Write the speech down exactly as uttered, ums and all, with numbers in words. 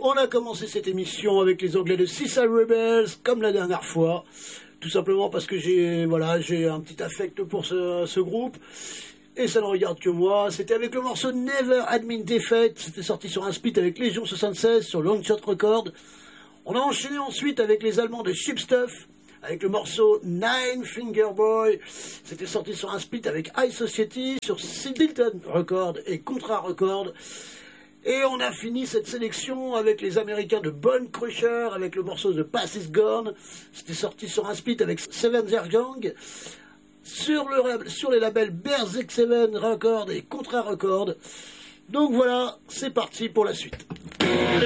On a commencé cette émission avec les Anglais de Seaside Rebels, comme la dernière fois. Tout simplement parce que j'ai voilà, j'ai un petit affect pour ce, ce groupe. Et ça ne regarde que moi. C'était avec le morceau Never Admit Defeat. C'était sorti sur un split avec Légion soixante-seize sur Longshot Record. On a enchaîné ensuite avec les Allemands de Cheap Stuff, avec le morceau Nine Finger Boy. C'était sorti sur un split avec High Society sur Singleton Record et Contra Record. Et on a fini cette sélection avec les Américains de Bone Crusher, avec le morceau The Pass Is Gone. C'était sorti sur un split avec Seven Year Gang, sur, le, sur les labels Berserk Seven Record et Contra Record. Donc voilà, c'est parti pour la suite.